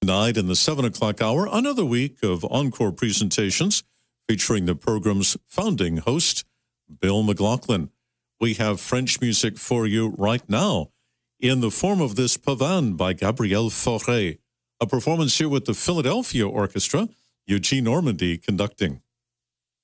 Tonight in the 7 o'clock hour, another week of encore presentations featuring the program's founding host, Bill McLaughlin. We have French music for you right now in the form of this Pavane by Gabriel Fauré, a performance here with the Philadelphia Orchestra, Eugene Ormandy conducting.